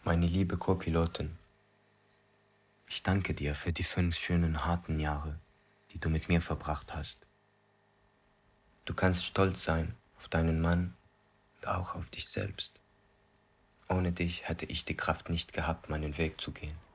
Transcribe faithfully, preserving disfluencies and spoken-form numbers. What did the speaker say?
Meine liebe Co-Pilotin, ich danke dir für die fünf schönen, harten Jahre, die du mit mir verbracht hast. Du kannst stolz sein auf deinen Mann und auch auf dich selbst. Ohne dich hätte ich die Kraft nicht gehabt, meinen Weg zu gehen.